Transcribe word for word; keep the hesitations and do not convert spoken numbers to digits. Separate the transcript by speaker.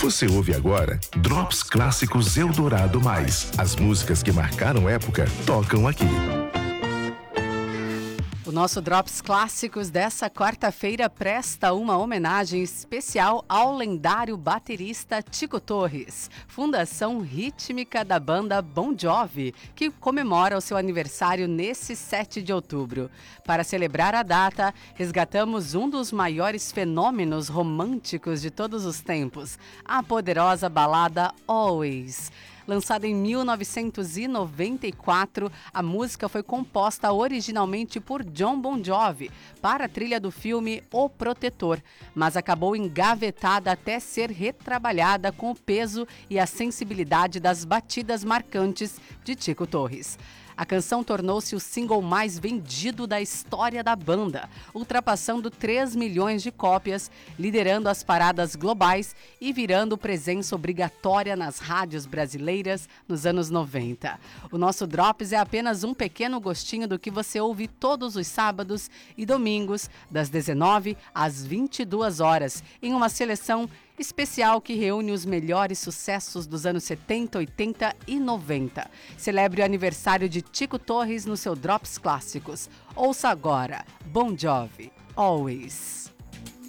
Speaker 1: Você ouve agora Drops Clássicos Eldorado Mais. As músicas que marcaram época tocam aqui.
Speaker 2: O nosso Drops Clássicos dessa quarta-feira presta uma homenagem especial ao lendário baterista Tico Torres, fundação rítmica da banda Bon Jovi, que comemora o seu aniversário nesse sete de outubro. Para celebrar a data, resgatamos um dos maiores fenômenos românticos de todos os tempos, a poderosa balada Always. Lançada em mil novecentos e noventa e quatro, a música foi composta originalmente por Jon Bon Jovi para a trilha do filme O Protetor, mas acabou engavetada até ser retrabalhada com o peso e a sensibilidade das batidas marcantes de Tico Torres. A canção tornou-se o single mais vendido da história da banda, ultrapassando três milhões de cópias, liderando as paradas globais e virando presença obrigatória nas rádios brasileiras nos anos noventa. O nosso Drops é apenas um pequeno gostinho do que você ouve todos os sábados e domingos, das dezenove às vinte e duas horas, em uma seleção especial que reúne os melhores sucessos dos anos setenta, oitenta e noventa. Celebre o aniversário de Tico Torres no seu Drops Clássicos. Ouça agora Bon Jovi, Always.